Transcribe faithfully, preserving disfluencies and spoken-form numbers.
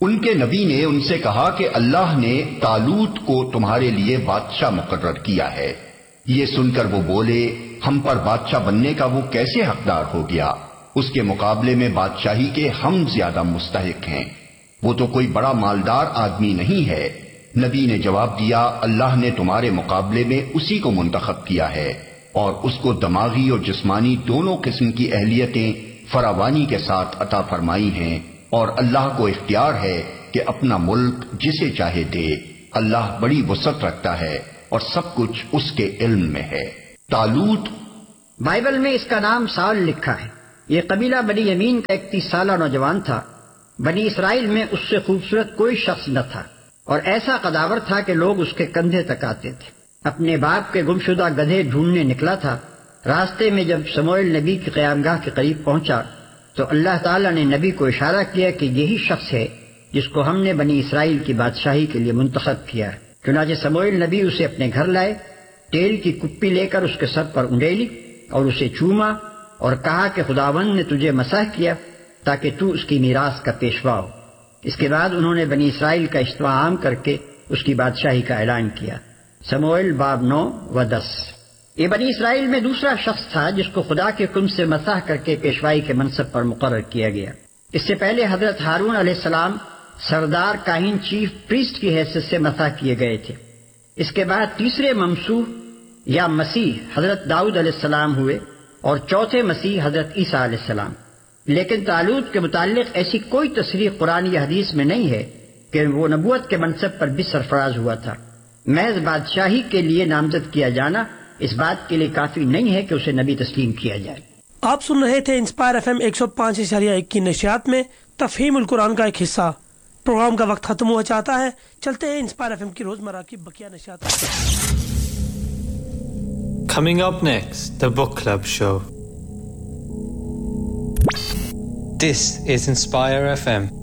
ان کے نبی نے ان سے کہا کہ اللہ نے طالوت کو تمہارے لیے بادشاہ مقرر کیا ہے۔ یہ سن کر وہ بولے، ہم پر بادشاہ بننے کا وہ کیسے حقدار ہو گیا؟ اس کے مقابلے میں بادشاہی کے ہم زیادہ مستحق ہیں، وہ تو کوئی بڑا مالدار آدمی نہیں ہے۔ نبی نے جواب دیا، اللہ نے تمہارے مقابلے میں اسی کو منتخب کیا ہے اور اس کو دماغی اور جسمانی دونوں قسم کی اہلیتیں فراوانی کے ساتھ عطا فرمائی ہیں، اور اللہ کو اختیار ہے کہ اپنا ملک جسے چاہے دے۔ اللہ بڑی وسعت رکھتا ہے اور سب کچھ اس کے علم میں ہے۔ طالوت بائبل میں اس کا نام سال لکھا ہے۔ یہ قبیلہ بنی یمین کا اکتیس سالہ نوجوان تھا۔ بنی اسرائیل میں اس سے خوبصورت کوئی شخص نہ تھا اور ایسا قداور تھا کہ لوگ اس کے کندھے تک آتے تھے۔ اپنے باپ کے گمشدہ گدھے ڈھونڈنے نکلا تھا۔ راستے میں جب سموئیل نبی کی قیامگاہ کے قریب پہنچا تو اللہ تعالیٰ نے نبی کو اشارہ کیا کہ یہی شخص ہے جس کو ہم نے بنی اسرائیل کی بادشاہی کے لیے منتخب کیا ہے۔ چنانچہ سموئیل نبی اسے اپنے گھر لائے، تیل کی کپی لے کر اس کے سر پر انڈیلی اور اسے چوما اور کہا کہ خداوند نے تجھے مسح کیا تاکہ تو اس کی میراث کا پیشوا ہو۔ اس کے بعد انہوں نے بنی اسرائیل کا اجتماع عام کر کے اس کی بادشاہی کا اعلان کیا۔ سموئیل باب نو و دس۔ یہ بنی اسرائیل میں دوسرا شخص تھا جس کو خدا کے حکم سے مسح کر کے پیشوائی کے منصب پر مقرر کیا گیا۔ اس سے پہلے حضرت ہارون علیہ السلام سردار کاہن چیف پریسٹ کی حیثیت سے مسح کیے گئے تھے۔ اس کے بعد تیسرے ممسوح یا مسیح حضرت داؤد علیہ السلام ہوئے اور چوتھے مسیح حضرت عیسیٰ علیہ السلام۔ لیکن طالوت کے متعلق ایسی کوئی تصریح قرآن یا حدیث میں نہیں ہے کہ وہ نبوت کے منصب پر بھی سرفراز ہوا تھا۔ محض بادشاہی کے لیے نامزد کیا جانا اس بات کے لیے کافی نہیں ہے کہ اسے نبی تسلیم کیا جائے۔ آپ سن رہے تھے انسپائر ایف ایم ایک سو پانچ اشاریہ ایک کی نشریات میں تفہیم القرآن کا ایک حصہ۔ پروگرام کا وقت ختم ہوا چاہتا ہے، چلتے ہیں انسپائر ایف ایم کی روزمرہ کی بقیہ نشریات۔ Coming up next, the Book Club Show. This is Inspire F M.